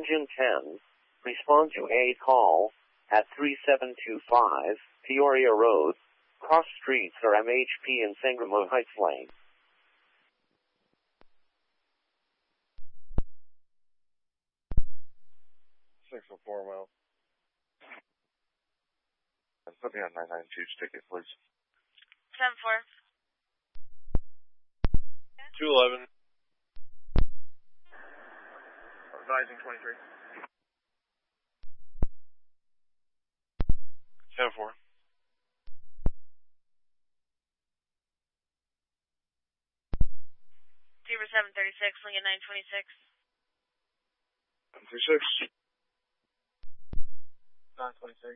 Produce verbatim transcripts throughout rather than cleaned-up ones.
Engine ten, respond to a call at three seven two five Peoria Road, cross streets are M H P and Sangamo Heights Lane. six oh four mile. Put me on nine nine two ticket, please. seven four. two eleven. Advising twenty-three. seven four. Zebra seven thirty-six, Lincoln nine twenty-six. seven thirty-six. nine twenty-six.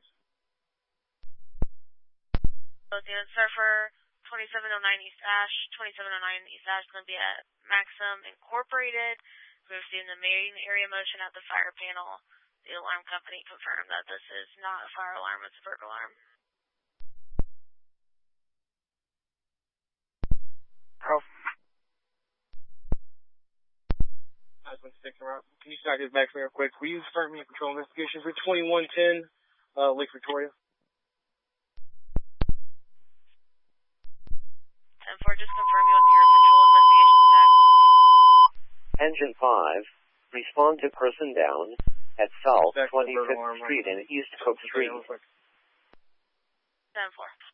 Unit Surfer, twenty-seven oh nine East Ash, twenty-seven oh nine East Ash is going to be at Maxim Incorporated. We're receiving the main area motion at the fire panel. The alarm company confirmed that this is not a fire alarm, it's a burglar alarm. Pro. nine twenty-six, can you start this back for me real quick? Will you start me a patrol investigation for twenty-one ten uh, Lake Victoria? ten four, just confirm you want your patrol investigation stack. Engine five, respond to person down at South twenty-fifth Street and East Cook Street. ten four.